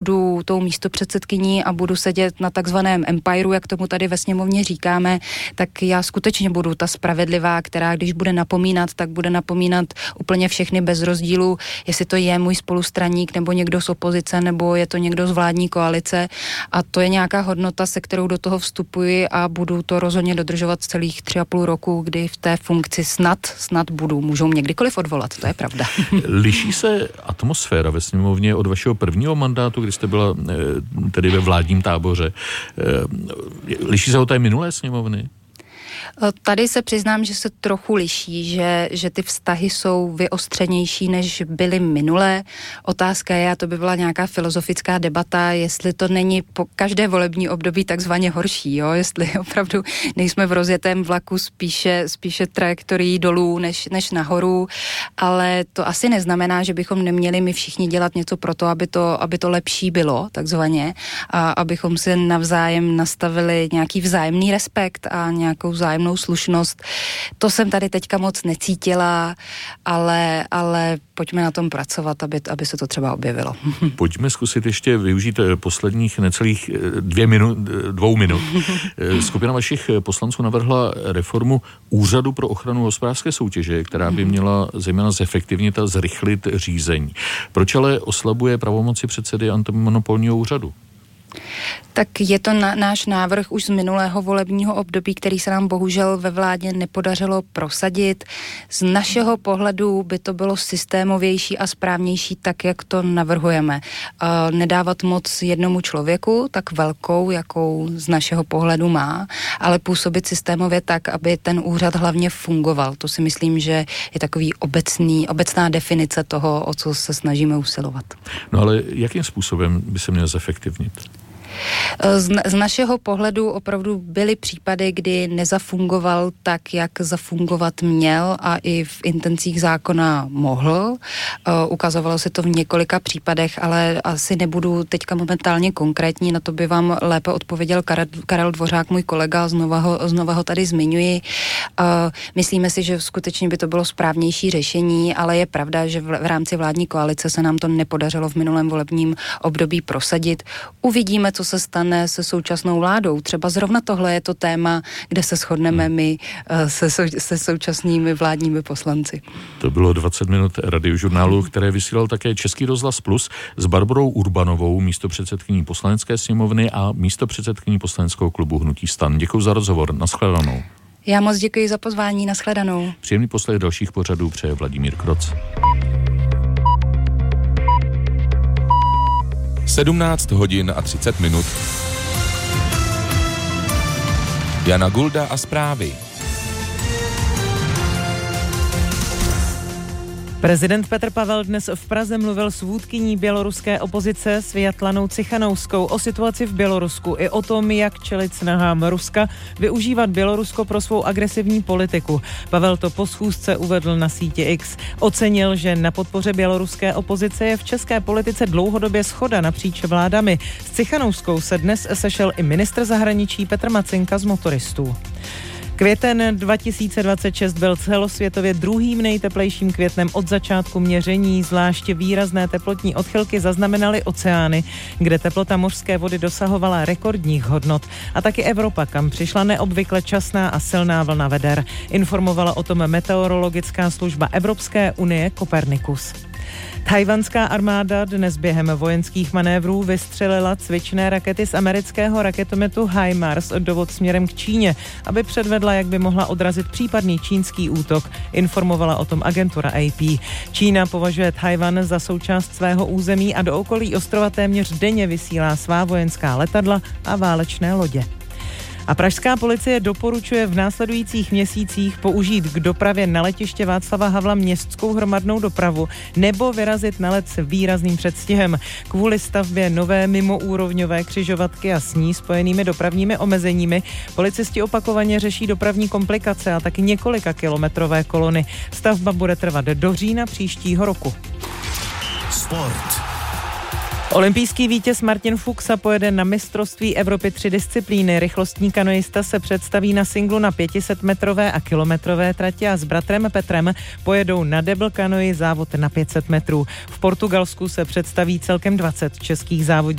budu tou místopředsedkyní a budu sedět na takzvaném empireu, jak tomu tady ve sněmovně říkáme, tak já skutečně budu ta spravedlivá, která když bude napomínat, tak bude napomínat úplně všechny bez rozdílu, jestli to je můj spolustraník nebo někdo z opozice, nebo je to někdo z vládní koalice, a to je nějaká hodnota, se kterou do toho vstupuji a budu to rozhodně dodržovat celých 3,5 roku, kdy v té funkci snad budu. Můžou mě kdykoliv odvolat, to je pravda. Liší se atmosféra ve sněmovně od vašeho prvního mandátu, kdy jste byla tedy ve vládním táboře? Liší se od té minulé sněmovny? Tady se přiznám, že se trochu liší, že ty vztahy jsou vyostřenější, než byly minulé. Otázka je, a to by byla nějaká filozofická debata, jestli to není po každé volební období takzvaně horší, jo? Jestli opravdu nejsme v rozjetém vlaku spíše trajektorií dolů než nahoru, ale to asi neznamená, že bychom neměli my všichni dělat něco pro to, aby to lepší bylo, takzvaně, a abychom si navzájem nastavili nějaký vzájemný respekt a nějakou vzájemnou slušnost. To jsem tady teďka moc necítila, ale pojďme na tom pracovat, aby se to třeba objevilo. Pojďme zkusit ještě využít posledních necelých 2 minut. Skupina vašich poslanců navrhla reformu Úřadu pro ochranu hospodářské soutěže, která by měla zejména zefektivnit a zrychlit řízení. Proč ale oslabuje pravomoci předsedy antimonopolního úřadu? Tak je to náš návrh už z minulého volebního období, který se nám bohužel ve vládě nepodařilo prosadit. Z našeho pohledu by to bylo systémovější a správnější tak, jak to navrhujeme. Nedávat moc jednomu člověku, tak velkou, jakou z našeho pohledu má, ale působit systémově tak, aby ten úřad hlavně fungoval. To si myslím, že je takový obecná definice toho, o co se snažíme usilovat. No ale jakým způsobem by se měl zefektivnit? Z našeho pohledu opravdu byly případy, kdy nezafungoval tak, jak zafungovat měl a i v intencích zákona mohl. Ukazovalo se to v několika případech, ale asi nebudu teďka momentálně konkrétní, na to by vám lépe odpověděl Karel Dvořák, můj kolega, znova ho tady zmiňuji. Myslíme si, že skutečně by to bylo správnější řešení, ale je pravda, že v rámci vládní koalice se nám to nepodařilo v minulém volebním období prosadit. Uvidíme, co se stane se současnou vládou. Třeba zrovna tohle je to téma, kde se shodneme my se současnými vládními poslanci. To bylo 20 minut radiožurnálu, které vysílal také Český rozhlas Plus s Barborou Urbanovou, místopředsedkyní Poslanecké sněmovny a místopředsedkyní poslaneckého klubu Hnutí STAN. Děkuji za rozhovor. Nashledanou. Já moc děkuji za pozvání. Nashledanou. Příjemný poslech dalších pořadů přeje Vladimír Kroc. 17 hodin a 30 minut. Jana Gulda a zprávy. Prezident Petr Pavel dnes v Praze mluvil s vůdkyní běloruské opozice Sviatlanou Cichanouskou o situaci v Bělorusku i o tom, jak čelit snahám Ruska využívat Bělorusko pro svou agresivní politiku. Pavel to po schůzce uvedl na síti X. Ocenil, že na podpoře běloruské opozice je v české politice dlouhodobě shoda napříč vládami. S Cichanouskou se dnes sešel i ministr zahraničí Petr Macinka z Motoristů. Květen 2026 byl celosvětově druhým nejteplejším květnem od začátku měření. Zvláště výrazné teplotní odchylky zaznamenaly oceány, kde teplota mořské vody dosahovala rekordních hodnot. A taky Evropa, kam přišla neobvykle časná a silná vlna veder. Informovala o tom meteorologická služba Evropské unie Copernicus. Tchajwanská armáda dnes během vojenských manévrů vystřelila cvičné rakety z amerického raketometu HIMARS dovod směrem k Číně, aby předvedla, jak by mohla odrazit případný čínský útok, informovala o tom agentura AP. Čína považuje Tchajwan za součást svého území a do okolí ostrova téměř denně vysílá svá vojenská letadla a válečné lodě. A pražská policie doporučuje v následujících měsících použít k dopravě na letiště Václava Havla městskou hromadnou dopravu nebo vyrazit na let s výrazným předstihem. Kvůli stavbě nové mimoúrovňové křižovatky a s ní spojenými dopravními omezeními policisti opakovaně řeší dopravní komplikace a taky několika kilometrové kolony. Stavba bude trvat do října příštího roku. Sport. Olympijský vítěz Martin Fuxa pojede na mistrovství Evropy 3 disciplíny. Rychlostní kanoista se představí na singlu na 500-metrové a kilometrové trati a s bratrem Petrem pojedou na double kanoji závod na 500 metrů. V Portugalsku se představí celkem 20 českých závodníků.